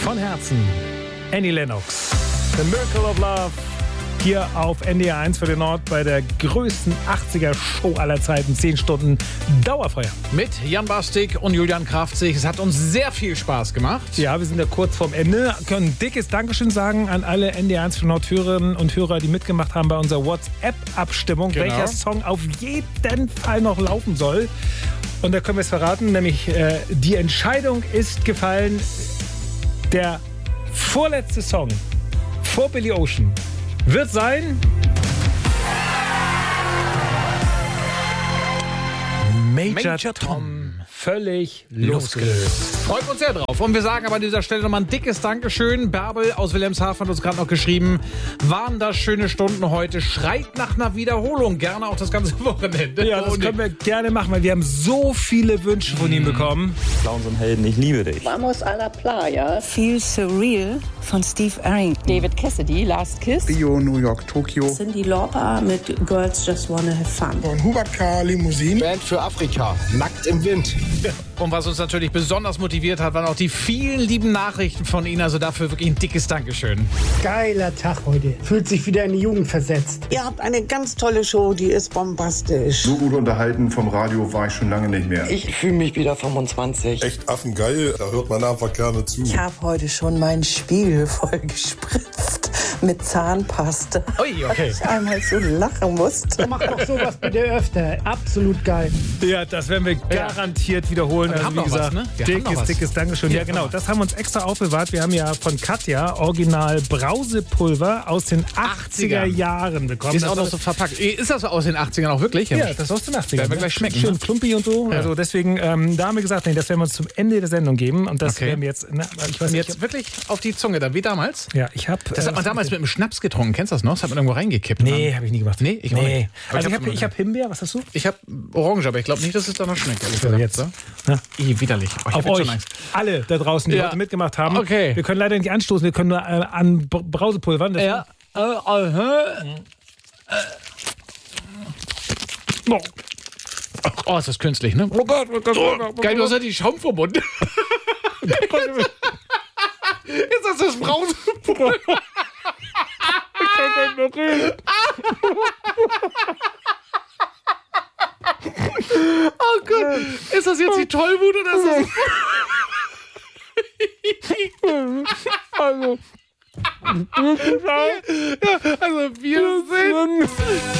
von Herzen Annie Lennox. The Miracle of Love. Hier auf NDR 1 für den Nord bei der größten 80er-Show aller Zeiten. 10 Stunden Dauerfeuer. Mit Jan Bastik und Julian Kraftzig. Es hat uns sehr viel Spaß gemacht. Ja, wir sind ja kurz vorm Ende. Wir können ein dickes Dankeschön sagen an alle NDR 1 für Nord Hörerinnen und Hörer, die mitgemacht haben bei unserer WhatsApp-Abstimmung, Genau. welcher Song auf jeden Fall noch laufen soll. Und da können wir es verraten, nämlich die Entscheidung ist gefallen. Der vorletzte Song vor Billy Ocean wird sein Major Tom. Völlig losgelöst. Freut uns sehr drauf. Und wir sagen aber an dieser Stelle nochmal ein dickes Dankeschön. Bärbel aus Wilhelmshaven hat uns gerade noch geschrieben, waren das schöne Stunden heute. Schreit nach einer Wiederholung. Gerne auch das ganze Wochenende. Ja, das können wir gerne machen, weil wir haben so viele Wünsche von ihm bekommen. Clowns und Helden, ich liebe dich. Vamos a la playa. Feel Surreal von Steve Arrington. David Cassidy, Last Kiss. Bio, New York, Tokio. Cyndi Lauper mit Girls Just Wanna Have Fun. Von Hubert K. Limousine. Band für Afrika, Nackt im Wind. Und was uns natürlich besonders motiviert hat, waren auch die vielen lieben Nachrichten von Ihnen. Also dafür wirklich ein dickes Dankeschön. Geiler Tag heute. Fühlt sich wieder in die Jugend versetzt. Ihr habt eine ganz tolle Show, die ist bombastisch. So gut unterhalten vom Radio war ich schon lange nicht mehr. Ich fühle mich wieder 25. Echt affengeil, da hört man einfach gerne zu. Ich habe heute schon meinen Spiegel voll gespritzt mit Zahnpasta. Ui, okay. Ich einmal so lachen musste. Mach doch sowas bitte öfter. Absolut geil. Ja, das werden wir garantiert wiederholen. Wir haben noch was, ne? Wir haben noch was. Dickes Dankeschön. Ja, genau. Das haben wir uns extra aufbewahrt. Wir haben ja von Katja Original Brausepulver aus den 80er Jahren bekommen. Ist auch noch so verpackt. Ist das aus den 80ern auch wirklich? Ja, das ist aus den 80ern. Werden wir gleich schmecken. Schön ne? klumpig und so. Ja. Also deswegen, da haben wir gesagt, nee, das werden wir uns zum Ende der Sendung geben. Und das werden wir jetzt, ich weiß Und nicht. jetzt wirklich auf die Zunge dann, wie damals? Ja, ich habe. Das hat man damals mit einem Schnaps getrunken. Kennst du das noch? Das hat man irgendwo reingekippt. Nee, habe ich nie gemacht. Nee, ich auch nicht. Also ich hab Himbeer, was hast du? Ich habe Orange, aber ich glaube nicht, dass es danach schmeckt. So, jetzt. So. Ja. Widerlich. Oh, ich Auf hab jetzt euch, schon Angst. alle da draußen, die heute mitgemacht haben. Okay. Wir können leider nicht anstoßen, wir können nur an Brausepulvern. Ja. Oh, ist das künstlich, ne? Oh Gott, geil, du hast ja die Schaum vom Mund. Ist das Brausepulver? Ich kann nicht mehr reden. Oh Gott, ist das jetzt die Tollwut oder ist das... Also, Ja, also wir sind...